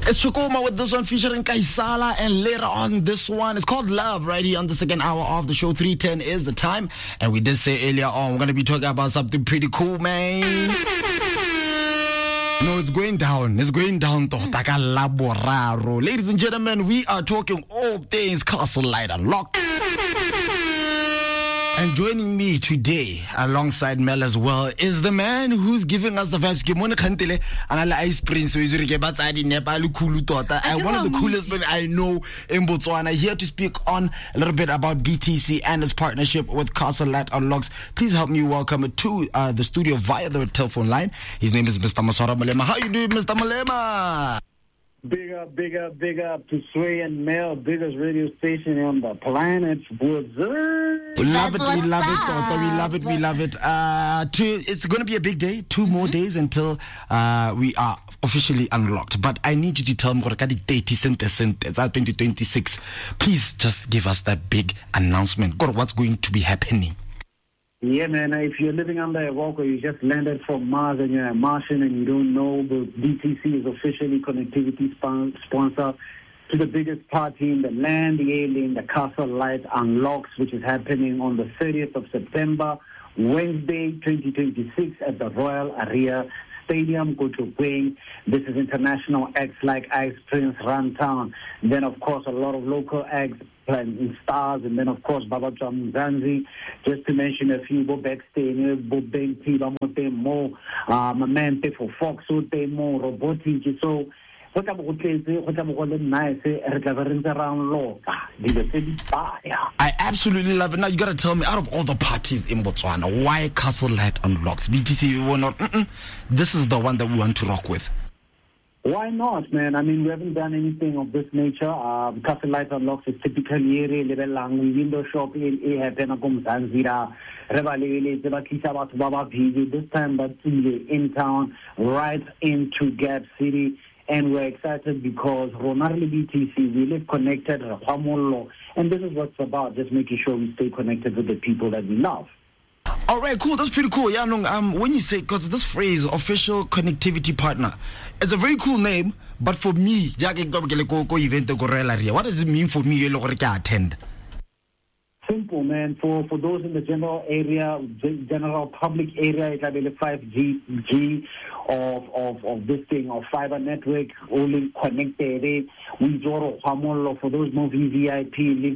It's Shukuma with this one featuring Kaisala, and later on this one is called Love right here on the second hour of the show. 3:10 is the time, and we did say earlier on we're going to be talking about something pretty cool, man. No, it's going down. It's going down. Ladies and gentlemen, we are talking all things Castle Light Unlocked. And joining me today, alongside Mel as well, is the man who's giving us the vibes. One of the coolest men I know in Botswana. Here to speak on a little bit about BTC and its partnership with Castle Light Unlocks. Please help me welcome to the studio via the telephone line. His name is Mr. Maswara Malema. How you doing, Mr. Malema? Big up to Sway and Mel, biggest radio station on the planet. We love it. It's going to be a big day. 2 more days until we are officially unlocked. But I need you to tell me what it's 2026. Please just give us that big announcement. God, what's going to be happening? Yeah, man, if you're living under a rock or you just landed from Mars and you're a Martian and you don't know, the BTC is officially connectivity sponsor to the biggest party in the land, the alien, the Castle Light Unlocks, which is happening on the 30th of September, Wednesday, 2026 at the Royal Area Stadium, Kotokweng. This is international acts like Ice Prince, Runtown. Then, of course, a lot of local acts playing stars, and then, of course, Baba Mzansi. Just to mention a few, Bo Backstage, Bo Benti, Bamote Mo, Mamente for Fox, Mo, Robotic. So, I absolutely love it. Now you gotta tell me, out of all the parties in Botswana, why Castle Light Unlocks? BTC, we will not. This is the one that we want to rock with. Why not, man? I mean, we haven't done anything of this nature. Castle Light Unlocks is typically window shop in Zanzira. This time, but in town, right into Gap City. And we're excited because Ronarli BTC, we live connected, and this is what it's about, just making sure we stay connected with the people that we love. All right, cool. That's pretty cool. Yeah, when you say, because this phrase, official connectivity partner, it's a very cool name, but for me, what does it mean for me to attend? Simple, man. For those in the general area, general public area, it's like 5G of this thing, of fiber network, only connected. We draw for those more VIP,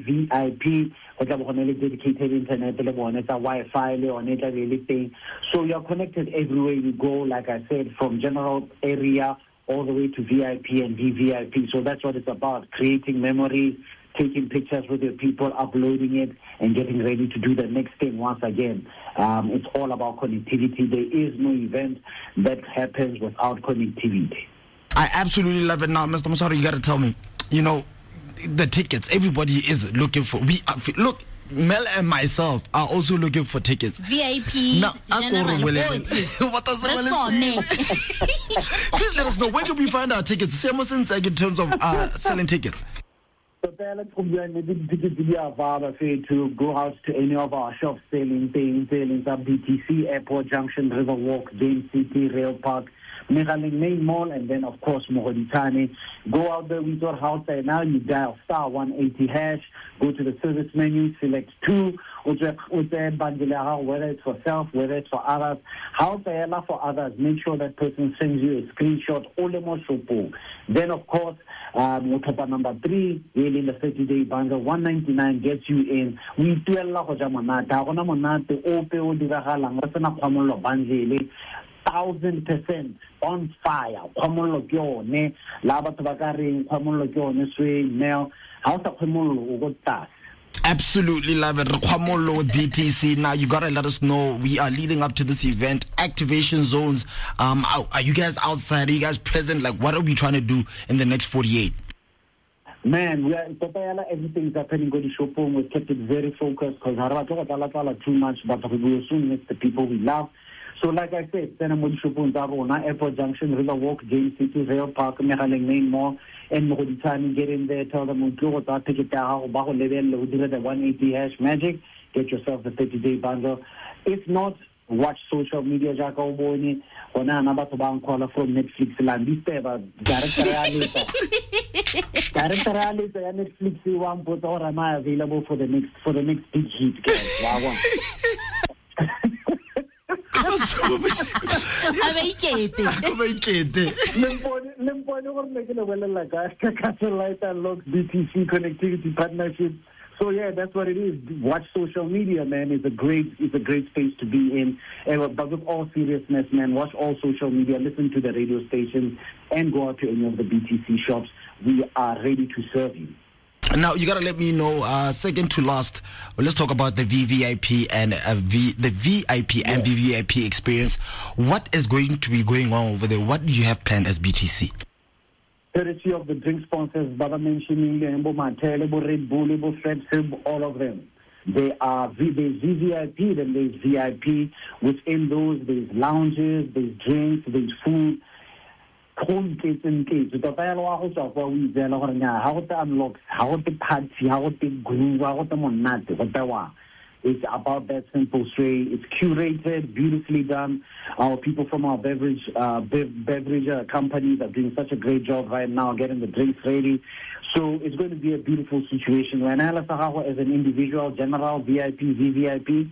dedicated internet, it's a Wi-Fi, so you're connected everywhere you go, like I said, from general area all the way to VIP and VVIP. So that's what it's about, creating memories, taking pictures with your people, uploading it, and getting ready to do the next thing once again. It's all about connectivity. There is no event that happens without connectivity. I absolutely love it. Now, Mr. Maswara, you got to tell me, the tickets, everybody is looking for. Look, Mel and myself are also looking for tickets. VIP. Now, what does that mean? Please let us know, where can we find our tickets? Same in terms of selling tickets. So to go out to any of our shops selling BTC, Airport Junction, Riverwalk, James City, Rail Park, Megaling Main Mall, and then of course Mogoditani. Go out there with your house and now you dial star 180 hash, go to the service menu, select 2, whether it's for self, whether it's for others. How for others, make sure that person sends you a screenshot, then of course number 3, really in the 30-day bundle, 199 gets you in. We do a lot of 1,000% on fire. Absolutely love it. Kwamolo with BTC. Now you gotta let us know. We are leading up to this event. Activation zones. Are you guys outside? Are you guys present? Like, what are we trying to do in the next 48? Man, we are everything's happening. We've kept it very focused because too much, but we will soon miss the people we love. So like I said, Airport Junction, Riverwalk, James City, Rail Park, Megaling Main Mall, and Mogoditani, get in there, tell them the 180 hash magic, get yourself the 30-day bundle. If not, watch social media jaka o bone ona na batho ba nkola from Netflix land isteba director ya Netflix one put or am I available for the next big hit, guys. Wow. Satellite Unlocks BTC connectivity partnership. So yeah, that's what it is. Watch social media, man. It's a great space to be in. But with all seriousness, man, watch all social media, listen to the radio stations, and go out to any of the BTC shops. We are ready to serve you. Now, you got to let me know, second to last, let's talk about the VVIP and the VIP and VVIP experience. What is going to be going on over there? What do you have planned as BTC? Courtesy of the drink sponsors, Baba mentioning Lembo Mantel, Red Bull, Fred Silb, all of them. There's VVIP, then there's VIP. Within those, there's lounges, there's drinks, there's food. Home kids and kids. The dialogue of what we say, how to unlock, how to party, how to groove, how to monate, whatever. It's about that simple straight. It's curated, beautifully done. Our people from our beverage companies are doing such a great job right now getting the drinks ready. So it's going to be a beautiful situation. When I as an individual, general, VIP, VVIP,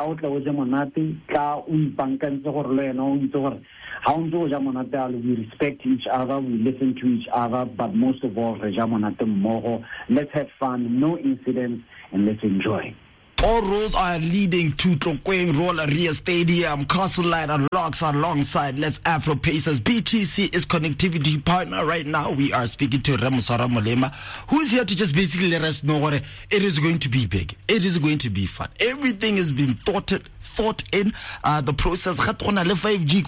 we respect each other, we listen to each other, but most of all, let's have fun, no incidents, and let's enjoy. All roads are leading to Tlokweng Rollaria Stadium. Castle Light Unlocks alongside Let's Afro Pacers. BTC is connectivity partner right now. We are speaking to Remusara Molema, who is here to just basically let us know what it is going to be big. It is going to be fun. Everything has been thought in the process. 5G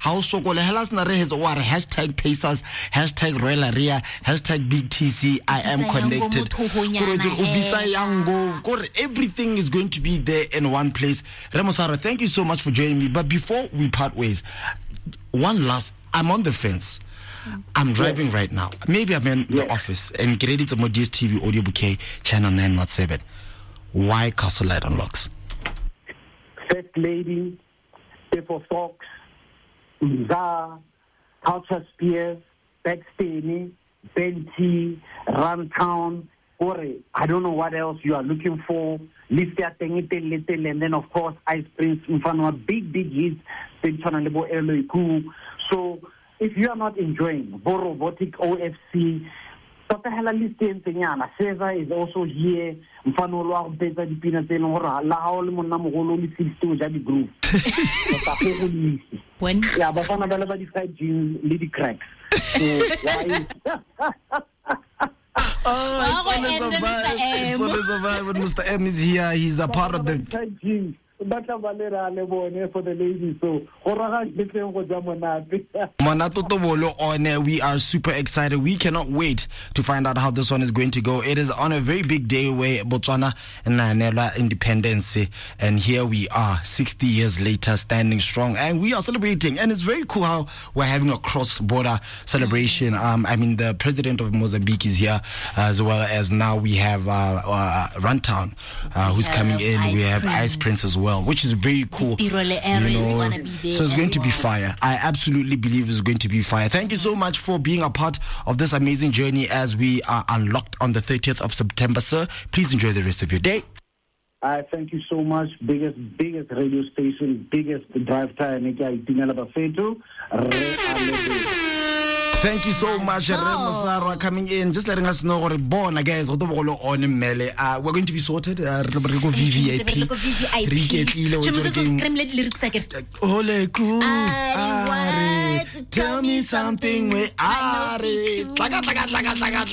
hashtag Pacers, hashtag Rollaria, hashtag BTC. I am connected. Everything is going to be there in one place. Remosara, thank you so much for joining me. But before we part ways, I'm on the fence. I'm driving right now. Maybe I'm in the office and get it to Modis TV audio bouquet channel 907. Why Castle Light Unlocks? First Lady, Pepper Fox, Unza, Culture Spears, Backstany, Benti, Runtown, I don't know what else you are looking for. Listia Tengite Little, and then of course Ice Prince Mfano, big hits. So if you are not enjoying Borobotic OFC, Cesar is also here. Mfano Loa Beta di Pinateno, Lao Monamolo, Groove. When? Yeah, but on a fried jeans, Lady Cracks. So, It's always a vibe when Mr. M is here. He's a part of the... for the ladies, so we are super excited. We cannot wait to find out how this one is going to go. It is on a very big day where Botswana and Nanela independence, and here we are 60 years later standing strong, and we are celebrating, and it's very cool how we're having a cross-border celebration. The president of Mozambique is here, as well as now we have Runtown who's coming in. We have Ice Prince as well, which is very cool. So it's going to be fire. I absolutely believe it's going to be fire. Thank you so much for being a part of this amazing journey as we are unlocked on the 30th of September, sir. Please enjoy the rest of your day. Thank you so much. Biggest radio station, biggest drive time. Thank you so much, Remusara, coming in, just letting us know what it's born, guys. We're going to be sorted. VVIP. Tell me something.